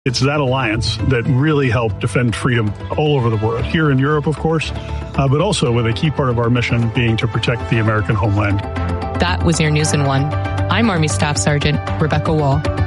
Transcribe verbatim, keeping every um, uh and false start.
It's that alliance that really helped defend freedom all over the world, here in Europe, of course, uh, but also with a key part of our mission being to protect the American homeland. That was your News in One. I'm Army Staff Sergeant Rebecca Wall.